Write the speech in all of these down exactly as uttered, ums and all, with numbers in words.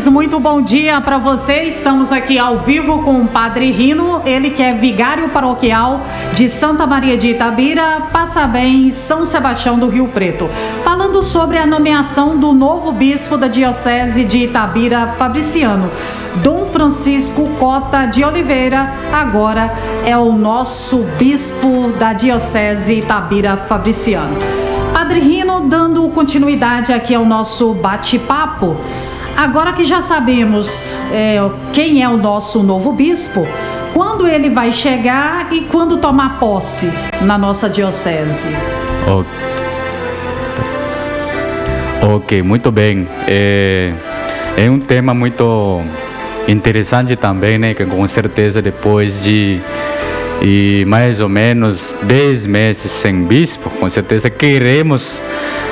ouvintes, muito bom dia para vocês. Estamos aqui ao vivo com o Padre Rino, ele que é vigário paroquial de Santa Maria de Itabira, Passabém, São Sebastião do Rio Preto, falando sobre a nomeação do novo bispo da Diocese de Itabira, Fabriciano. Dom Francisco Cota de Oliveira agora é o nosso bispo da Diocese Itabira, Fabriciano. Padre Rino, dando continuidade aqui ao nosso bate-papo, agora que já sabemos é, quem é o nosso novo bispo, quando ele vai chegar e quando tomar posse na nossa diocese? Ok, muito bem. É, é um tema muito interessante também, né? Que com certeza depois de e mais ou menos dez meses sem bispo, com certeza queremos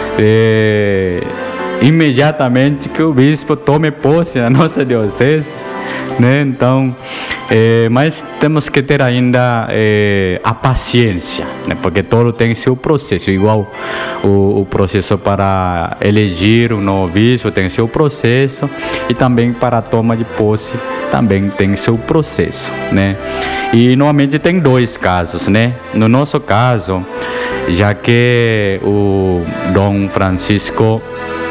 é, imediatamente que o bispo tome posse na nossa diocese, né? Então, é, mas temos que ter ainda é, a paciência, né? Porque todo tem seu processo, igual o, o processo para eleger um novo bispo tem seu processo, e também para a toma de posse também tem seu processo, né? E normalmente tem dois casos, né? No nosso caso, já que o Dom Francisco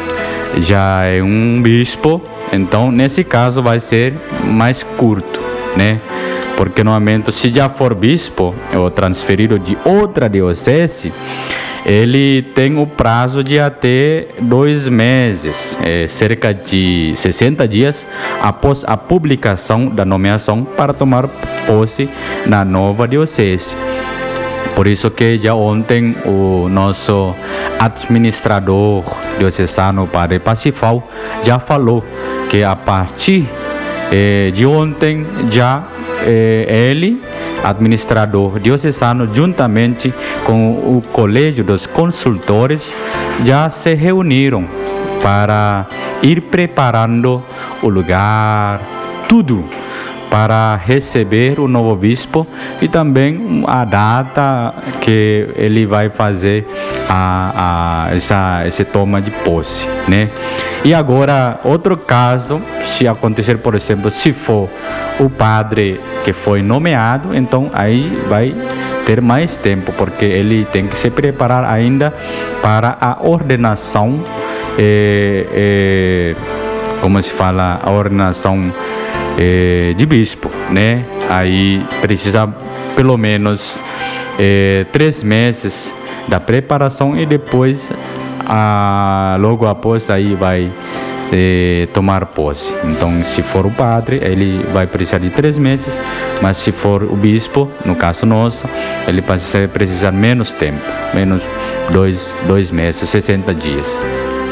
já é um bispo, então nesse caso vai ser mais curto, né? Porque normalmente, se já for bispo ou transferido de outra diocese, ele tem o prazo de até dois meses, é, cerca de sessenta dias após a publicação da nomeação para tomar posse na nova diocese. Por isso que já ontem o nosso administrador diocesano, Padre Pacifal, já falou que a partir eh, de ontem já eh, ele, administrador diocesano, juntamente com o Colégio dos Consultores, já se reuniram para ir preparando o lugar, tudo, para receber o novo bispo e também a data que ele vai fazer a, a, essa, essa toma de posse, né? E agora, outro caso, se acontecer, por exemplo, se for o padre que foi nomeado, então aí vai ter mais tempo, porque ele tem que se preparar ainda para a ordenação, é, é, como se fala, a ordenação é, de bispo, né? Aí precisa pelo menos é, três meses da preparação e depois, a, logo após, aí vai é, tomar posse. Então, se for o padre, ele vai precisar de três meses, mas se for o bispo, no caso nosso, ele vai precisar menos tempo, menos dois, dois meses, sessenta dias.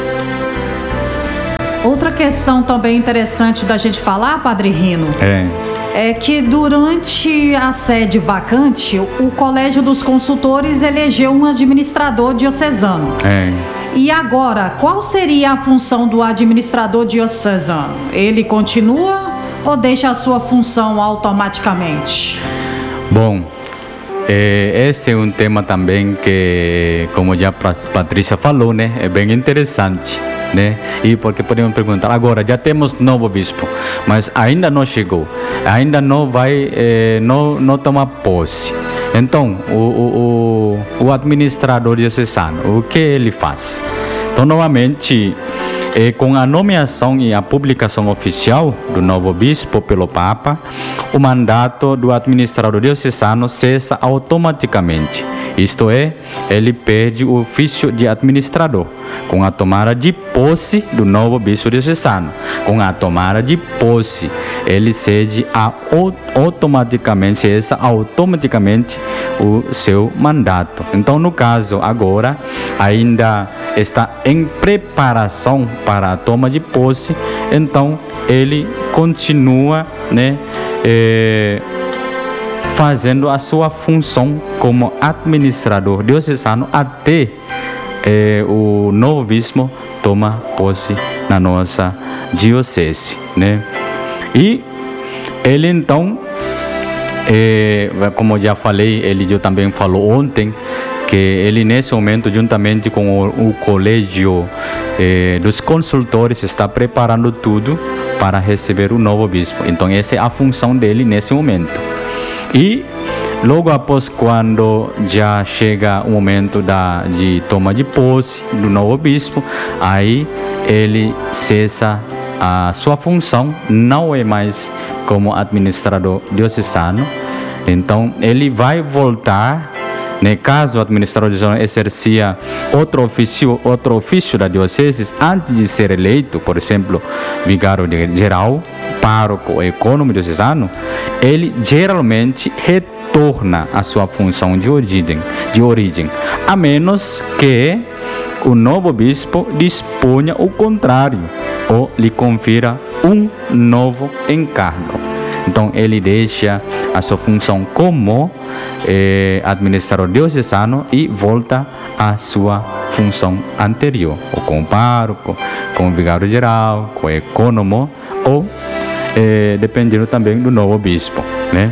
Outra questão também interessante da gente falar, Padre Rino, é, é que durante a sede vacante, o Colégio dos Consultores elegeu um administrador diocesano. É. E agora, qual seria a função do administrador diocesano? Ele continua ou deixa a sua função automaticamente? Bom, é, esse é um tema também que, como já a Patrícia falou, né, é bem interessante, né? E porque podemos perguntar, agora já temos novo bispo, mas ainda não chegou, ainda não vai, eh, não, não toma posse. Então, o, o, o, o administrador diocesano, o que ele faz? Então, novamente, eh, com a nomeação e a publicação oficial do novo bispo pelo Papa, o mandato do administrador diocesano cessa automaticamente. Isto é, ele perde o ofício de administrador. Com a tomada de posse do novo bispo diocesano, com a tomada de posse, ele cede a, automaticamente, cessa automaticamente o seu mandato. Então, no caso, agora, ainda está em preparação para a toma de posse, então ele continua, né, é, fazendo a sua função como administrador diocesano até eh, o novo bispo toma posse na nossa diocese, né? E ele então, eh, como já falei, ele já também falou ontem que ele nesse momento, juntamente com o, o colégio eh, dos consultores, está preparando tudo para receber o novo bispo. Então essa é a função dele nesse momento. E logo após, quando já chega o momento da, de toma de posse do novo bispo, aí ele cessa a sua função, não é mais como administrador diocesano. Então ele vai voltar, né, caso o administrador diocesano exercia outro ofício, outro ofício da diocese antes de ser eleito, por exemplo, vigário geral, pároco ou ecônomo diocesano, ele geralmente retorna à sua função de origem, de origem, a menos que o novo bispo disponha o contrário ou lhe confira um novo encargo. Então ele deixa a sua função como eh, administrador diocesano e volta à sua função anterior, ou como pároco, como vigário geral, como ecônomo, ou eh, dependendo também do novo bispo, né?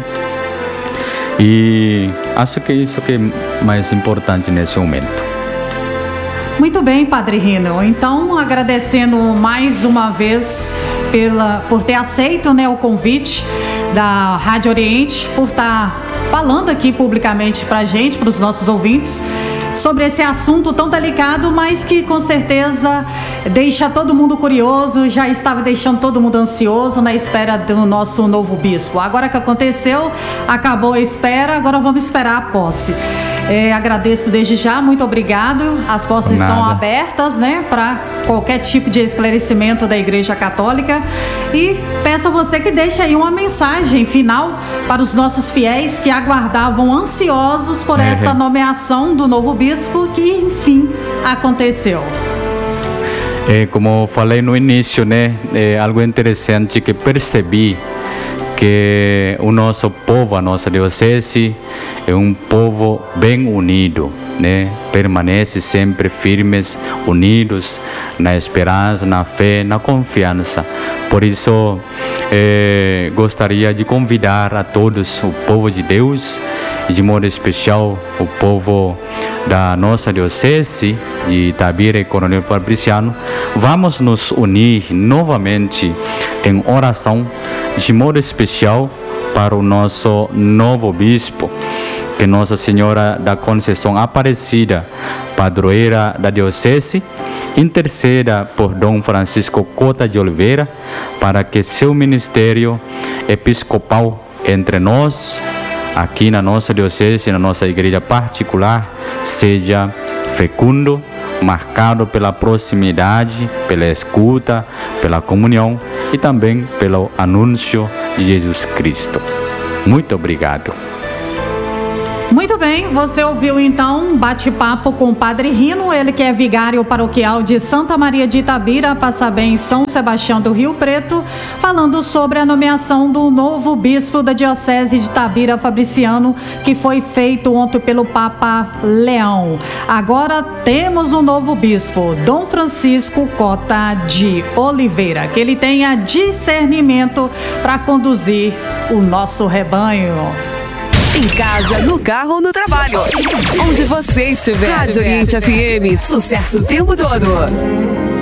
E acho que isso que é mais importante nesse momento. Muito bem, Padre Rino. Então, agradecendo mais uma vez pela, por ter aceito, né, o convite da Rádio Oriente, por estar falando aqui publicamente para a gente, para os nossos ouvintes, sobre esse assunto tão delicado, mas que com certeza deixa todo mundo curioso, já estava deixando todo mundo ansioso na espera do nosso novo bispo. Agora que aconteceu, acabou a espera, agora vamos esperar a posse. É, agradeço desde já, muito obrigado. As portas estão abertas, né, para qualquer tipo de esclarecimento da Igreja Católica. E peço a você que deixe aí uma mensagem final para os nossos fiéis que aguardavam ansiosos por é. esta nomeação do novo bispo, que enfim aconteceu. É, como falei no início, né, é algo interessante que percebi, que o nosso povo, a nossa diocese, é um povo bem unido, né? Permanece sempre firmes, unidos na esperança, na fé, na confiança. Por isso, eh, gostaria de convidar a todos, o povo de Deus, e de modo especial o povo da nossa diocese de Itabira e Coronel Fabriciano, vamos nos unir novamente em oração, de modo especial para o nosso novo bispo, que Nossa Senhora da Conceição Aparecida, padroeira da diocese, interceda por Dom Francisco Cota de Oliveira, para que seu ministério episcopal entre nós, aqui na nossa diocese, na nossa igreja particular, seja fecundo, marcado pela proximidade, pela escuta, pela comunhão e também pelo anúncio de Jesus Cristo. Muito obrigado. Muito bem, você ouviu então um bate-papo com o Padre Rino, ele que é vigário paroquial de Santa Maria de Itabira, Passabém, São Sebastião do Rio Preto, falando sobre a nomeação do novo bispo da Diocese de Itabira Fabriciano, que foi feito ontem pelo Papa Leão. Agora temos um novo bispo, Dom Francisco Cota de Oliveira, que ele tenha discernimento para conduzir o nosso rebanho. Em casa, no carro ou no trabalho. Onde você estiver. Rádio Oriente F M, sucesso o tempo todo.